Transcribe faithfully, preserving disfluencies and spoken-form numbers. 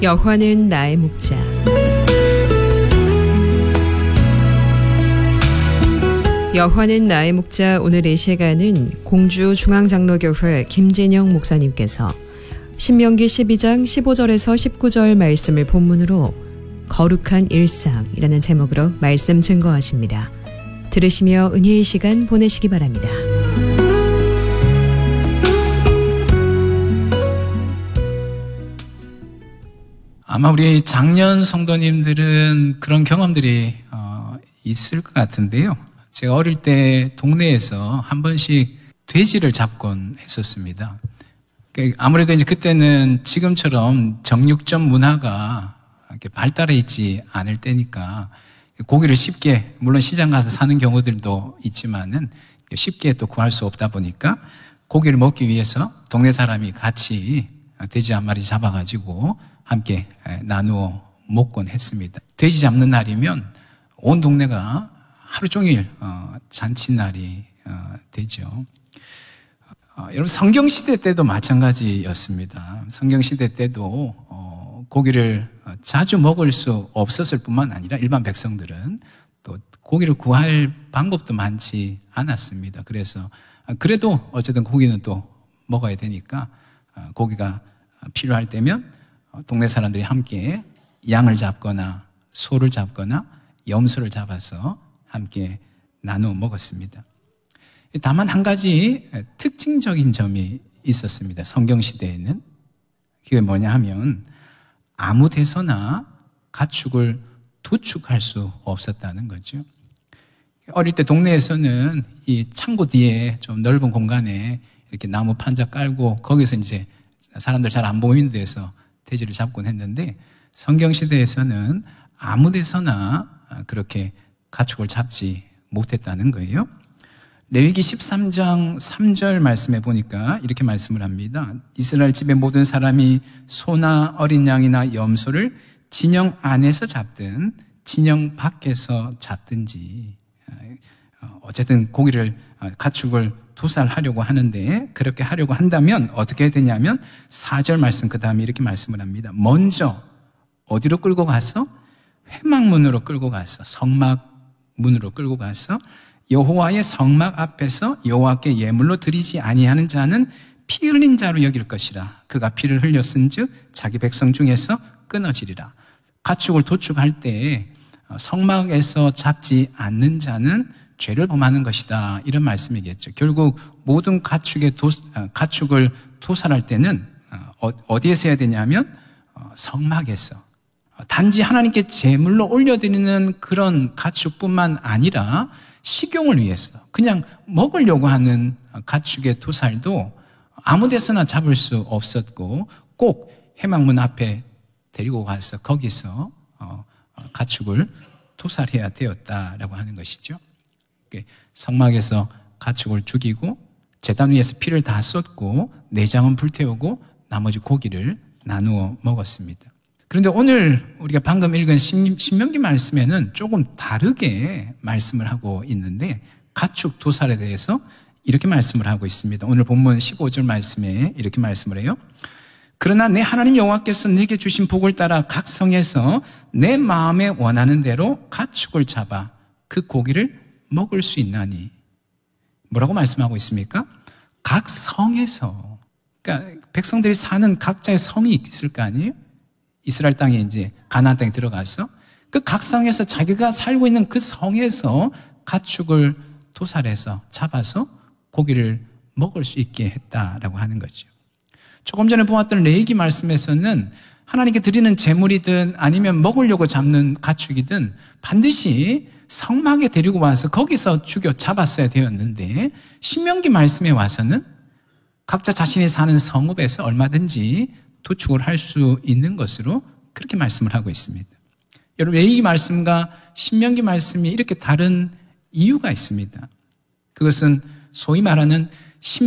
여호와는 나의 목자. 여호와는 나의 목자. 오늘의 시간은 공주 중앙장로교회 김진영 목사님께서 신명기 십이 장 십오 절에서 십구 절 말씀을 본문으로 거룩한 일상이라는 제목으로 말씀 증거하십니다. 들으시며 은혜의 시간 보내시기 바랍니다. 아마 우리 장년 성도님들은 그런 경험들이 어, 있을 것 같은데요. 제가 어릴 때 동네에서 한 번씩 돼지를 잡곤 했었습니다. 아무래도 이제 그때는 지금처럼 정육점 문화가 이렇게 발달해 있지 않을 때니까 고기를 쉽게, 물론 시장 가서 사는 경우들도 있지만은 쉽게 또 구할 수 없다 보니까 고기를 먹기 위해서 동네 사람이 같이 돼지 한 마리 잡아가지고 함께 나누어 먹곤 했습니다. 돼지 잡는 날이면 온 동네가 하루 종일 잔칫날이 되죠. 여러분, 성경시대 때도 마찬가지였습니다. 성경시대 때도 고기를 자주 먹을 수 없었을 뿐만 아니라 일반 백성들은 또 고기를 구할 방법도 많지 않았습니다. 그래서 그래도 어쨌든 고기는 또 먹어야 되니까 고기가 필요할 때면 동네 사람들이 함께 양을 잡거나 소를 잡거나 염소를 잡아서 함께 나누어 먹었습니다. 다만 한 가지 특징적인 점이 있었습니다. 성경시대에는. 그게 뭐냐 하면 아무 데서나 가축을 도축할 수 없었다는 거죠. 어릴 때 동네에서는 이 창고 뒤에 좀 넓은 공간에 이렇게 나무 판자 깔고 거기서 이제 사람들 잘 안 보이는 데서 돼지를 잡곤 했는데 성경시대에서는 아무 데서나 그렇게 가축을 잡지 못했다는 거예요. 레위기 십삼 장 삼 절 말씀해 보니까 이렇게 말씀을 합니다. 이스라엘 집의 모든 사람이 소나 어린 양이나 염소를 진영 안에서 잡든 진영 밖에서 잡든지 어쨌든 고기를 가축을 도살하려고 하는데 그렇게 하려고 한다면 어떻게 해야 되냐면 사 절 말씀 그 다음에 이렇게 말씀을 합니다. 먼저 어디로 끌고 가서 회막문으로 끌고 가서 성막문으로 끌고 가서 여호와의 성막 앞에서 여호와께 예물로 드리지 아니하는 자는 피 흘린 자로 여길 것이라. 그가 피를 흘렸은즉 자기 백성 중에서 끊어지리라. 가축을 도축할 때 성막에서 잡지 않는 자는 죄를 범하는 것이다. 이런 말씀이겠죠. 결국 모든 가축의 도, 가축을 도살할 때는 어디에서 해야 되냐면 성막에서. 단지 하나님께 제물로 올려드리는 그런 가축뿐만 아니라 식용을 위해서 그냥 먹으려고 하는 가축의 도살도 아무 데서나 잡을 수 없었고 꼭 회막문 앞에 데리고 가서 거기서 가축을 도살해야 되었다라고 하는 것이죠. 성막에서 가축을 죽이고 제단 위에서 피를 다 쏟고 내장은 불태우고 나머지 고기를 나누어 먹었습니다. 그런데 오늘 우리가 방금 읽은 신명기 말씀에는 조금 다르게 말씀을 하고 있는데 가축 도살에 대해서 이렇게 말씀을 하고 있습니다. 오늘 본문 십오 절 말씀에 이렇게 말씀을 해요. 그러나 내 하나님 여호와께서 내게 주신 복을 따라 각 성에서 내 마음에 원하는 대로 가축을 잡아 그 고기를 먹을 수 있나니. 뭐라고 말씀하고 있습니까? 각 성에서, 그러니까 백성들이 사는 각자의 성이 있을 거 아니에요? 이스라엘 땅에 이제 가나안 땅에 들어가서 그 각 성에서 자기가 살고 있는 그 성에서 가축을 도살해서 잡아서 고기를 먹을 수 있게 했다라고 하는 거죠. 조금 전에 보았던 레위기 말씀에서는 하나님께 드리는 제물이든 아니면 먹으려고 잡는 가축이든 반드시 성막에 데리고 와서 거기서 죽여 잡았어야 되었는데 신명기 말씀에 와서는 각자 자신이 사는 성읍에서 얼마든지 도축을 할 수 있는 것으로 그렇게 말씀을 하고 있습니다. 여러분, 레위기 말씀과 신명기 말씀이 이렇게 다른 이유가 있습니다. 그것은 소위 말하는